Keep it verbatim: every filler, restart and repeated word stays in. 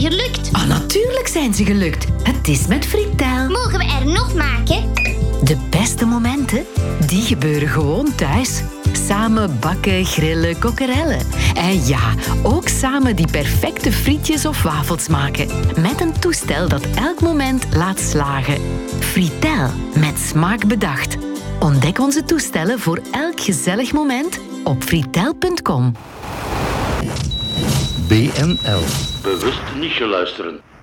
gelukt. Ah, natuurlijk zijn ze gelukt. Het is met Fritel. Mogen we er nog maken? De beste momenten, die gebeuren gewoon thuis. Samen bakken, grillen, kokkerellen. En ja, ook samen die perfecte frietjes of wafels maken. Met een toestel dat elk moment laat slagen. Fritel, met smaak bedacht. Ontdek onze toestellen voor elk gezellig moment op fritel punt com. B N L. Bewust niet luisteren.